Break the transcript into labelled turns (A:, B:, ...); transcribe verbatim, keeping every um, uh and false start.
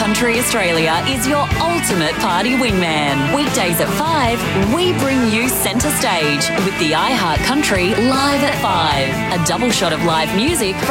A: Country Australia is your ultimate party wingman. Weekdays at five, we bring you centre stage with the iHeart Country Live at five. A double shot of live music